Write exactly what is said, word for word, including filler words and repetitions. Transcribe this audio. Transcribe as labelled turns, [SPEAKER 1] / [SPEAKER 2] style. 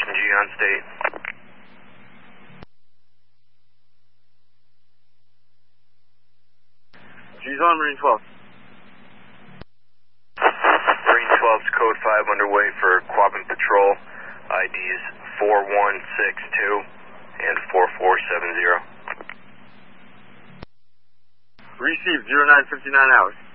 [SPEAKER 1] Station G on state.
[SPEAKER 2] G's on, Marine twelve.
[SPEAKER 1] Marine twelve's code five underway for Quabbin Patrol. I Ds four one six two and four four seven zero.
[SPEAKER 2] Received zero nine fifty-nine hours.